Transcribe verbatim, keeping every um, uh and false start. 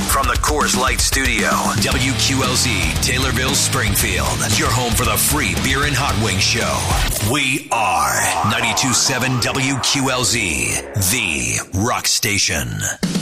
From the Coors Light Studio, W Q L Z, Taylorville, Springfield. Your home for the free beer and hot wing show. We are ninety-two point seven W Q L Z, the rock station.